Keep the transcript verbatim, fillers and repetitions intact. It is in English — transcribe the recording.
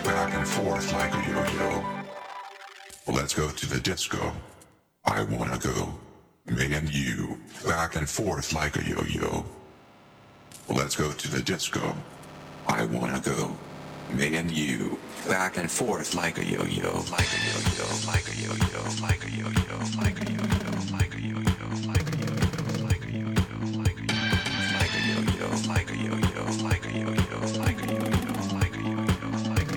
back and forth like a yo-yo. Let's go to the disco. I wanna go, me and you, back and forth like a yo-yo. Let's go to the disco. I wanna go, me and you, back and forth like a yo-yo, like a yo-yo, like a yo-yo, like a yo-yo, like a yo-yo, like a yo-yo, like a